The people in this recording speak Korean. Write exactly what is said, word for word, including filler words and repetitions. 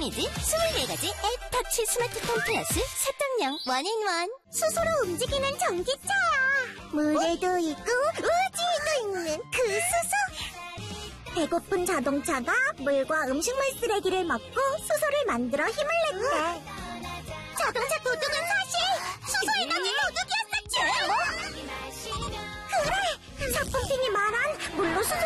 스미드 이십사 가지 앱 터치 스마트폰 플러스 사탕형 원인원. 스스로 움직이는 전기차야. 물에도 있고 우주에도 있는 그 수소. 배고픈 자동차가 물과 음식물 쓰레기를 먹고 수소를 만들어 힘을 낸대. 자동차 도둑은 사실 수소에너지 도둑이었었지. 그래, 사pom핑이 말한 물로 수소